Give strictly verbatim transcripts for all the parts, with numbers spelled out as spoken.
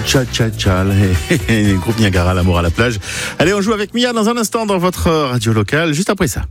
Tcha tcha tcha, le groupe Niagara, l'amour à la plage. Allez, on joue avec Mia dans un instant dans votre radio locale, juste après ça.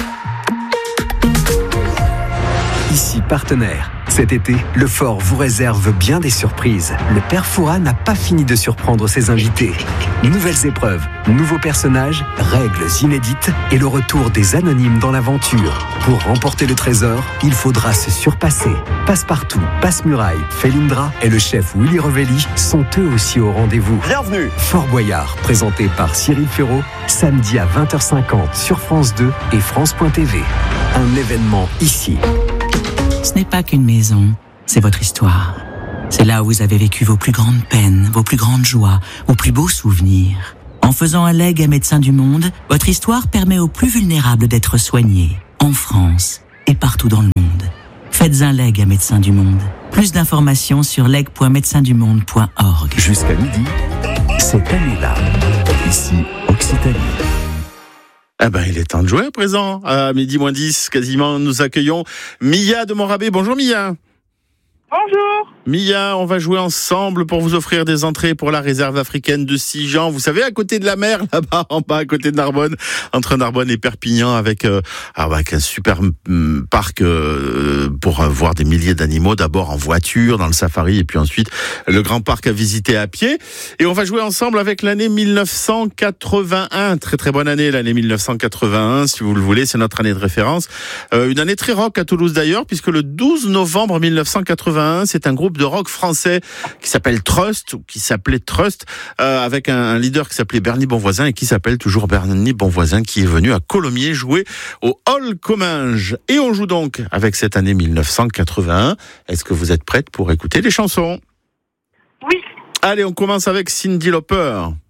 Ici partenaire. Cet été, le Fort vous réserve bien des surprises. Le père Fouras n'a pas fini de surprendre ses invités. Nouvelles épreuves, nouveaux personnages, règles inédites et le retour des anonymes dans l'aventure. Pour remporter le trésor, il faudra se surpasser. Passepartout, Passe-Muraille, Felindra et le chef Willy Revelli sont eux aussi au rendez-vous. Bienvenue. Fort Boyard, présenté par Cyril Ferraud, samedi à vingt heures cinquante sur France deux et France point T V. Un événement ici. Ce n'est pas qu'une maison, c'est votre histoire. C'est là où vous avez vécu vos plus grandes peines, vos plus grandes joies, vos plus beaux souvenirs. En faisant un legs à Médecins du Monde, votre histoire permet aux plus vulnérables d'être soignés, en France et partout dans le monde. Faites un legs à Médecins du Monde. Plus d'informations sur leg point médecins du monde point org. Jusqu'à midi, cette année-là, ici, Occitanie. Ah ben, il est temps de jouer à présent. À midi moins dix, quasiment, nous accueillons Mia de Montrabé. Bonjour Mia. Bonjour. Mia, on va jouer ensemble pour vous offrir des entrées pour la réserve africaine de Sijan. Vous savez, à côté de la mer, là-bas, en bas, à côté de Narbonne, entre Narbonne et Perpignan, avec, euh, avec un super euh, parc euh, pour euh, voir des milliers d'animaux, d'abord en voiture, dans le safari, et puis ensuite le grand parc à visiter à pied. Et on va jouer ensemble avec l'année mille neuf cent quatre-vingt-un. Très très bonne année, l'année mille neuf cent quatre-vingt-un, si vous le voulez, c'est notre année de référence. Euh, une année très rock à Toulouse d'ailleurs, puisque le douze novembre mille neuf cent quatre-vingt-un, c'est un groupe de rock français qui s'appelle Trust, ou qui s'appelait Trust, euh, avec un, un leader qui s'appelait Bernie Bonvoisin et qui s'appelle toujours Bernie Bonvoisin, qui est venu à Colomiers jouer au Hall Comminges. Et on joue donc avec cette année mille neuf cent quatre-vingt-un. Est-ce que vous êtes prête pour écouter les chansons ? Oui. Allez, on commence avec Cyndi Lauper.